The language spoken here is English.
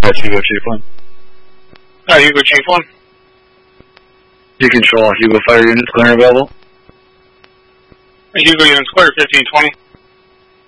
Hugo Chief 1. Hugo Chief 1. You control all Hugo Fighter units clearing available. Hugo units clear 1520.